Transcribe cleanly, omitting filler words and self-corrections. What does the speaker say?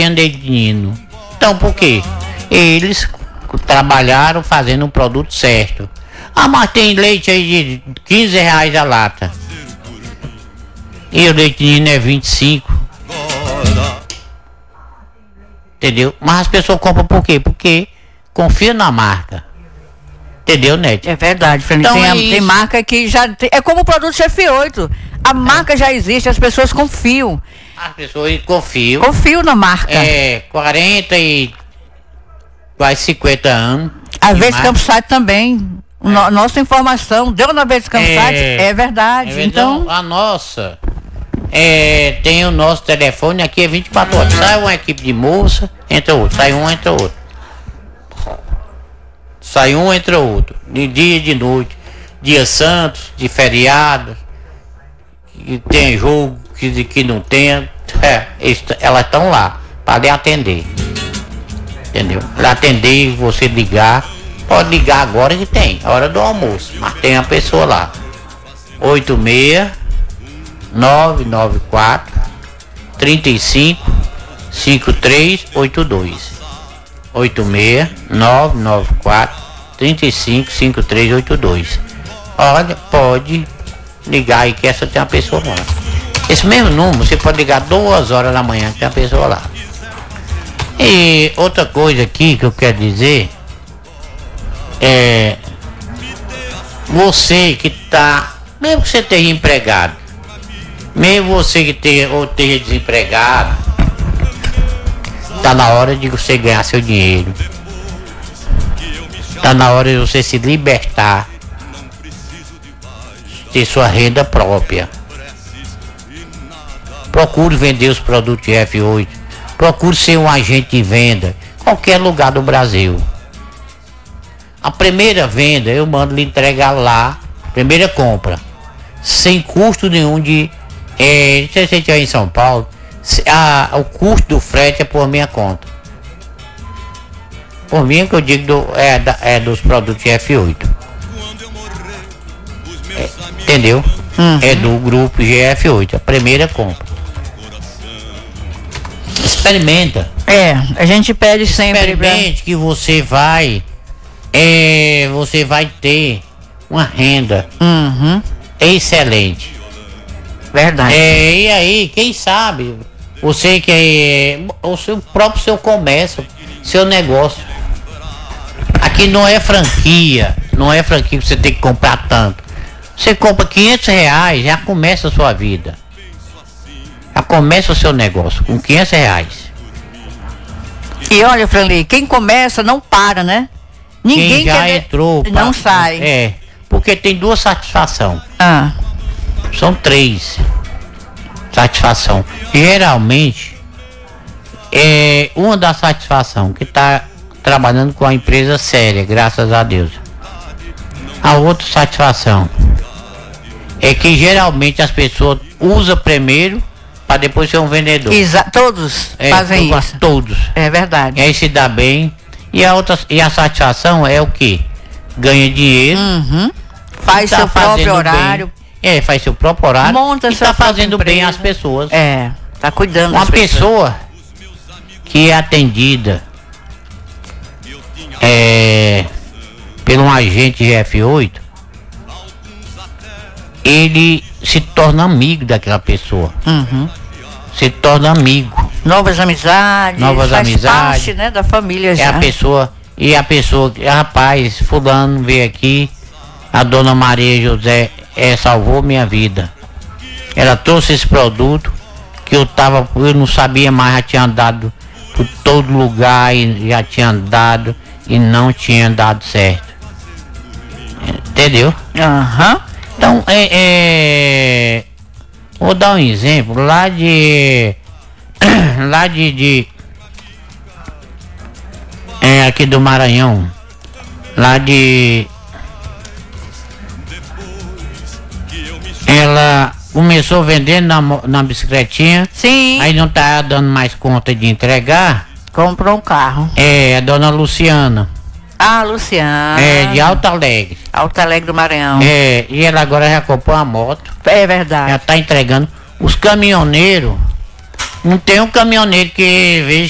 marquinha Neidinho. Então por quê? Eles trabalharam fazendo um produto certo. Ah, mas tem leite aí de 15 reais a lata. E o leite Nino é 25. Entendeu? Mas as pessoas compram por quê? Porque confiam na marca. Entendeu, Nete? É verdade, Fernando. Então Tem marca que já tem, é como o produto F8. A marca já existe, as pessoas confiam. As pessoas confiam. Confiam na marca. 40 e quase 50 anos. A Verde Campsite também. Nossa informação deu na Verde Campsite, é verdade. Então, a nossa tem o nosso telefone aqui, é 24 horas. Sai uma equipe de moça, entra outro. Sai um, entra outro. Sai um, entra outro. De dia e de noite. Dia santos, de feriado. Que tem jogo, que não tem. Elas estão lá para lhe atender. Entendeu? Para atender, você ligar. Pode ligar agora que tem, a hora do almoço. Mas tem a pessoa lá. 86-994 35 5382. 86-994 35 5382. Olha, pode ligar aí que essa tem uma pessoa lá. Esse mesmo número você pode ligar 2 horas da manhã que tem uma pessoa lá. E outra coisa aqui que eu quero dizer você que tá, mesmo que você esteja empregado, mesmo você que esteja desempregado, tá na hora de você ganhar seu dinheiro, tá na hora de você se libertar, ter sua renda própria. Procure vender os produtos de F8, procure ser um agente de venda em qualquer lugar do Brasil. A primeira venda eu mando lhe entregar lá, primeira compra, sem custo nenhum de. Se você estiver em São Paulo, o custo do frete é por minha conta. Por mim que eu digo dos produtos F8. Entendeu? É do grupo GF8, a primeira compra. Experimenta. A gente pede sempre. Experimente que você vai ter uma renda excelente. Verdade. E aí, quem sabe, você que é o seu comércio, seu negócio. Aqui não é franquia que você tem que comprar tanto. Você compra 500 reais, já começa a sua vida. Já começa o seu negócio com 500 reais. E olha, Franley, quem começa não para, né? Ninguém quem já entrou não sai. Porque tem duas satisfações. São 3 satisfação. Geralmente uma da satisfação que está trabalhando com a empresa séria, graças a Deus. A outra satisfação é que geralmente as pessoas usam primeiro para depois ser um vendedor. Todos fazem isso. Todos. É verdade. E aí se dá bem. E a satisfação é o que? Ganha dinheiro. Faz seu próprio horário. Faz seu próprio horário. Monta e está fazendo bem às pessoas. Tá cuidando. Uma pessoa que é atendida pelo agente GF8, ele se torna amigo daquela pessoa. Se torna amigo. Novas amizades. Faz parte, né, da família já. A pessoa, rapaz, fulano veio aqui, a dona Maria José salvou minha vida. Ela trouxe esse produto que eu não sabia mais, já tinha andado por todo lugar e já tinha andado e não tinha dado certo. Entendeu? Então, vou dar um exemplo lá aqui do Maranhão, ela começou vendendo na bicicletinha. Sim. Aí não tá dando mais conta de entregar. Comprou um carro. A dona Luciana. Luciana. De Alto Alegre. Alto Alegre do Maranhão. E ela agora já comprou uma moto. É verdade. Já tá entregando. Os caminhoneiros, não tem um caminhoneiro que veja